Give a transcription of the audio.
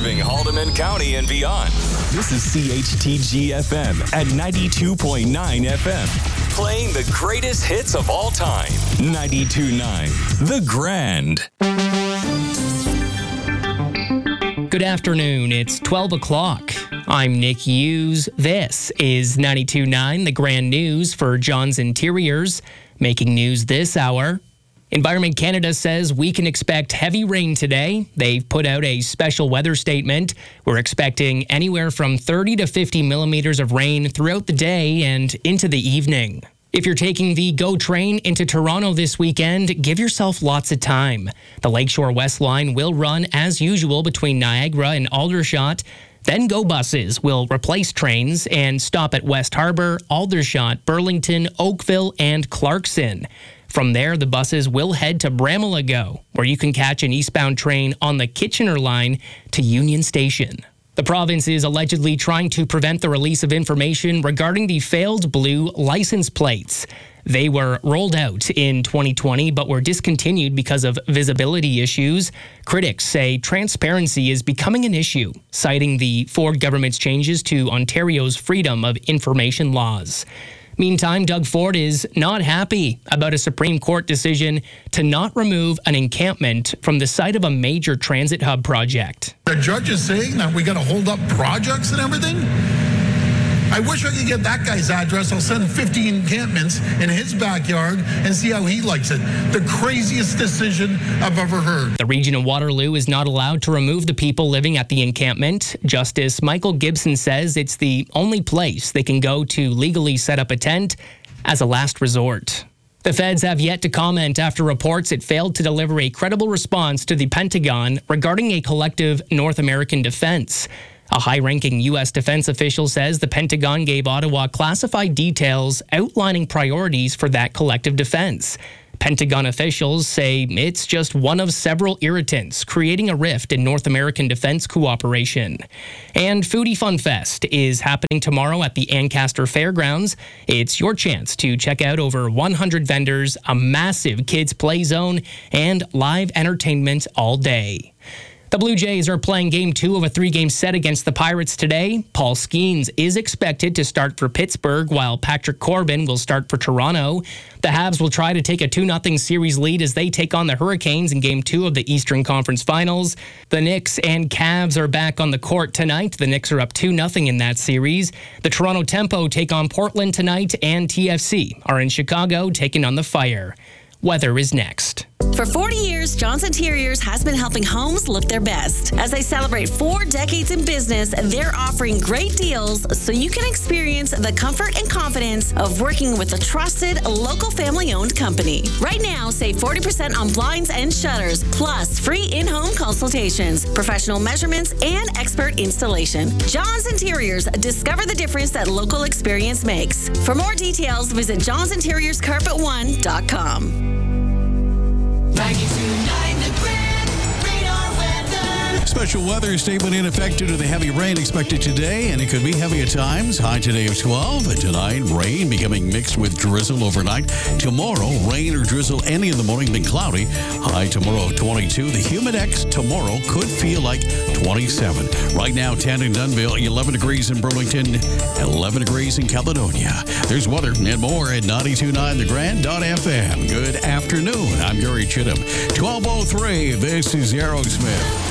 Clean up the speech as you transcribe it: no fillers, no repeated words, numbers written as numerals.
serving Haldeman County and beyond. This is CHTG-FM at 92.9 FM. Playing the greatest hits of all time. 92.9 The Grand. Good afternoon. It's 12 o'clock. I'm Nick Hughes. This is 92.9 The Grand News for John's Interiors. Making news this hour. Environment Canada says we can expect heavy rain today. They've put out a special weather statement. We're expecting anywhere from 30 to 50 millimeters of rain throughout the day and into the evening. If you're taking the GO train into Toronto this weekend, give yourself lots of time. The Lakeshore West Line will run as usual between Niagara and Aldershot. Then GO buses will replace trains and stop at West Harbour, Aldershot, Burlington, Oakville, and Clarkson. From there, the buses will head to Bramalea GO, where you can catch an eastbound train on the Kitchener line to Union Station. The province is allegedly trying to prevent the release of information regarding the failed blue license plates. They were rolled out in 2020 but were discontinued because of visibility issues. Critics say transparency is becoming an issue, citing the Ford government's changes to Ontario's Freedom of Information laws. Meantime, Doug Ford is not happy about a Supreme Court decision to not remove an encampment from the site of a major transit hub project. The judge is saying that we got to hold up projects and everything? I wish I could get that guy's address. I'll send 50 encampments in his backyard and see how he likes it. The craziest decision I've ever heard. The region of Waterloo is not allowed to remove the people living at the encampment. Justice Michael Gibson says it's the only place they can go to legally set up a tent as a last resort. The feds have yet to comment after reports it failed to deliver a credible response to the Pentagon regarding a collective North American defense. A high-ranking U.S. defense official says the Pentagon gave Ottawa classified details outlining priorities for that collective defense. Pentagon officials say it's just one of several irritants creating a rift in North American defense cooperation. And Foodie Fun Fest is happening tomorrow at the Ancaster Fairgrounds. It's your chance to check out over 100 vendors, a massive kids play zone, and live entertainment all day. The Blue Jays are playing Game 2 of a 3-game set against the Pirates today. Paul Skeens is expected to start for Pittsburgh, while Patrick Corbin will start for Toronto. The Habs will try to take a 2-0 series lead as they take on the Hurricanes in Game 2 of the Eastern Conference Finals. The Knicks and Cavs are back on the court tonight. The Knicks are up 2-0 in that series. The Toronto Tempo take on Portland tonight, and TFC are in Chicago taking on the Fire. Weather is next. For 40 years, John's Interiors has been helping homes look their best. As they celebrate 4 decades in business, they're offering great deals so you can experience the comfort and confidence of working with a trusted, local family-owned company. Right now, save 40% on blinds and shutters, plus free in-home consultations, professional measurements, and expert installation. John's Interiors. Discover the difference that local experience makes. For more details, visit johnsinteriorscarpet1.com. 92.9 The Grand Radar Weather. Special weather statement in effect due to the heavy rain expected today, and it could be heavy at times. High today of 12, and tonight rain becoming mixed with drizzle overnight. Tomorrow, rain or drizzle any in the morning, then cloudy. High tomorrow 22. The Humidex tomorrow could feel like 27. Right now, 10 in Dunnville, 11 degrees in Burlington, 11 degrees in Caledonia. There's weather and more at 92.9thegrand.fm. Good afternoon. I'm Gary Chittum. 12:03. This is Aerosmith.